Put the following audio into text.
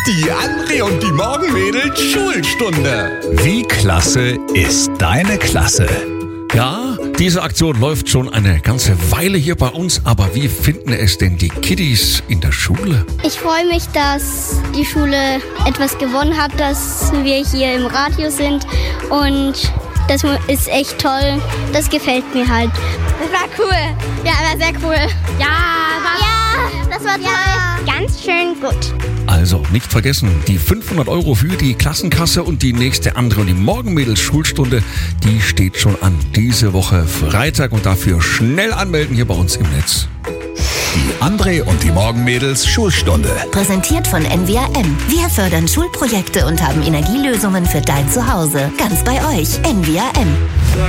Die André und die Morgenmädels Schulstunde. Wie klasse ist deine Klasse? Ja, diese Aktion läuft schon eine ganze Weile hier bei uns, aber wie finden es denn die Kiddies in der Schule? Ich freue mich, dass die Schule etwas gewonnen hat, dass wir hier im Radio sind und das ist echt toll. Das gefällt mir halt. Das war cool. Ja, war sehr cool. Das war toll. Ganz schön gut. Also nicht vergessen, die 500 € für die Klassenkasse und die nächste André und die Morgenmädels Schulstunde, die steht schon an. Diese Woche Freitag und dafür schnell anmelden hier bei uns im Netz. Die André und die Morgenmädels Schulstunde. Präsentiert von NWAM. Wir fördern Schulprojekte und haben Energielösungen für dein Zuhause. Ganz bei euch. NWAM.